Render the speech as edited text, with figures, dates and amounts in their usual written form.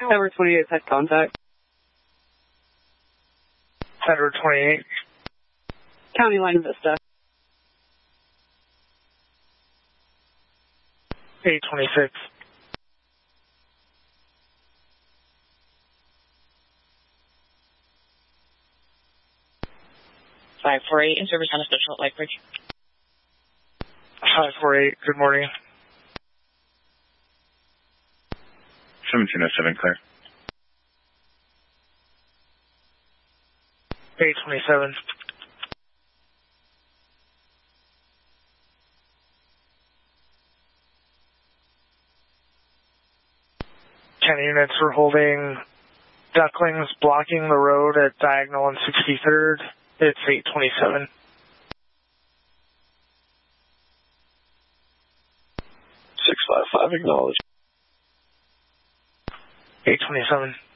Tower 28 had contact. Edward 28. County Line Vista. 826. In service on a special at Lightbridge. 548, good morning. 1707, clear. 827. Ten units were holding ducklings blocking the road at Diagonal and 63rd. It's 827. 655, acknowledge. 827.